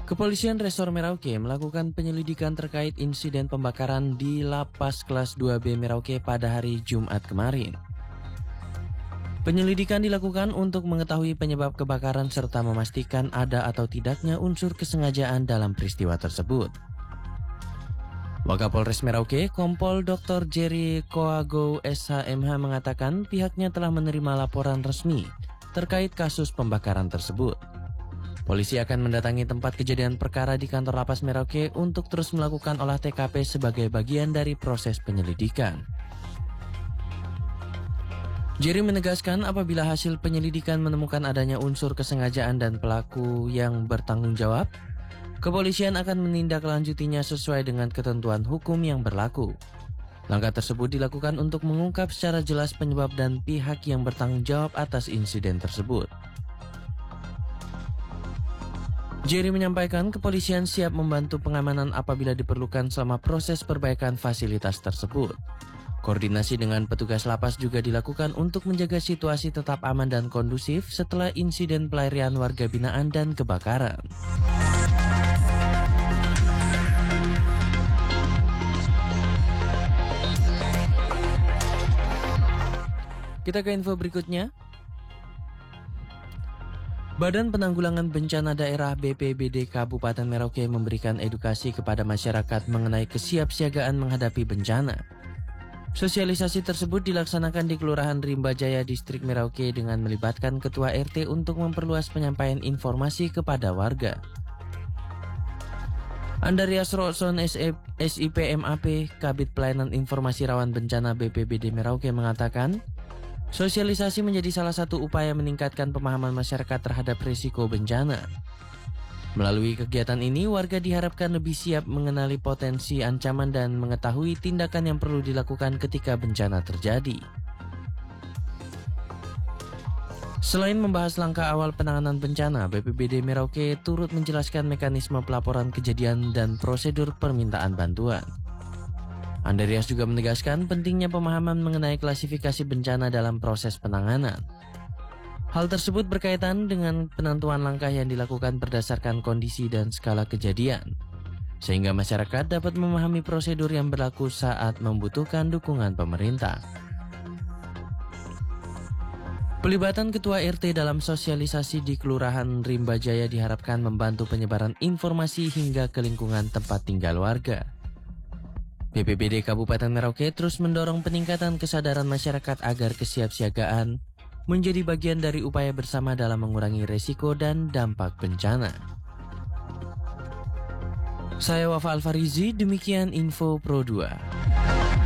Kepolisian Resor Merauke melakukan penyelidikan terkait insiden pembakaran di Lapas Kelas 2B Merauke pada hari Jumat kemarin. Penyelidikan dilakukan untuk mengetahui penyebab kebakaran serta memastikan ada atau tidaknya unsur kesengajaan dalam peristiwa tersebut. Wakapolres Merauke, Kompol Dr. Jerry Koago SHMH mengatakan pihaknya telah menerima laporan resmi terkait kasus pembakaran tersebut. Polisi akan mendatangi tempat kejadian perkara di kantor Lapas Merauke untuk terus melakukan olah TKP sebagai bagian dari proses penyelidikan. Jerry menegaskan apabila hasil penyelidikan menemukan adanya unsur kesengajaan dan pelaku yang bertanggung jawab, kepolisian akan menindaklanjutinya sesuai dengan ketentuan hukum yang berlaku. Langkah tersebut dilakukan untuk mengungkap secara jelas penyebab dan pihak yang bertanggung jawab atas insiden tersebut. Jerry menyampaikan kepolisian siap membantu pengamanan apabila diperlukan selama proses perbaikan fasilitas tersebut. Koordinasi dengan petugas lapas juga dilakukan untuk menjaga situasi tetap aman dan kondusif setelah insiden pelarian warga binaan dan kebakaran. Kita ke info berikutnya. Badan Penanggulangan Bencana Daerah BPBD Kabupaten Merauke memberikan edukasi kepada masyarakat mengenai kesiapsiagaan menghadapi bencana. Sosialisasi tersebut dilaksanakan di Kelurahan Rimba Jaya, Distrik Merauke dengan melibatkan Ketua RT untuk memperluas penyampaian informasi kepada warga. Andarias Roson SIPMAP, Kabid Pelayanan Informasi Rawan Bencana BPBD Merauke mengatakan, sosialisasi menjadi salah satu upaya meningkatkan pemahaman masyarakat terhadap risiko bencana. Melalui kegiatan ini, warga diharapkan lebih siap mengenali potensi ancaman dan mengetahui tindakan yang perlu dilakukan ketika bencana terjadi. Selain membahas langkah awal penanganan bencana, BPBD Merauke turut menjelaskan mekanisme pelaporan kejadian dan prosedur permintaan bantuan. Andarias juga menegaskan pentingnya pemahaman mengenai klasifikasi bencana dalam proses penanganan. Hal tersebut berkaitan dengan penentuan langkah yang dilakukan berdasarkan kondisi dan skala kejadian, sehingga masyarakat dapat memahami prosedur yang berlaku saat membutuhkan dukungan pemerintah. Pelibatan Ketua RT dalam sosialisasi di Kelurahan Rimba Jaya diharapkan membantu penyebaran informasi hingga ke lingkungan tempat tinggal warga. BPBD Kabupaten Merauke terus mendorong peningkatan kesadaran masyarakat agar kesiapsiagaan menjadi bagian dari upaya bersama dalam mengurangi resiko dan dampak bencana. Saya Wafa Alfarizi, demikian info Pro 2.